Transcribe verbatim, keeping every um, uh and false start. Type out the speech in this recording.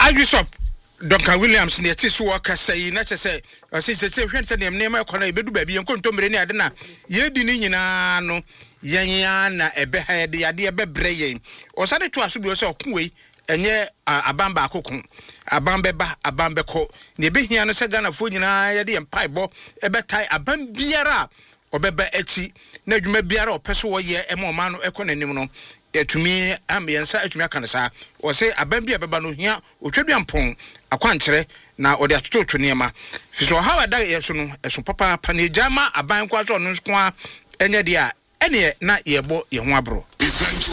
Archbishop Doctor Williams ne ti so waka say na che say o se se hwe se ne nema e kona e bedu ba bi en kontomre ne ade na ye di ni nyina no yenya na ebe ha de ade ebe bre yen o sa de to aso bi o se okunwei enye abamba akokon abambe ba abambe ko ne be hia no se Ghana fo nyina ye de empai bo ebe tai abam biara obeba echi na adwuma biara opeso wo ye ema oma no ekonanim no etumi amyensa etumi akanesa o se abam bia beba no hia otwaduampon akwankyere na ode atototwo niema fiso hawa da yeso no eso papa panejama aban kwa so no nko a enye dia ene na yebo ye ho abro.